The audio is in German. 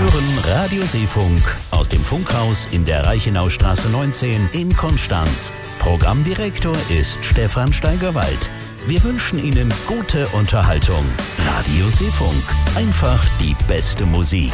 hören Radio Seefunk aus dem Funkhaus in der Reichenaustraße 19 in Konstanz. Programmdirektor ist Stefan Steigerwald. Wir wünschen Ihnen gute Unterhaltung. Radio Seefunk. Einfach die beste Musik.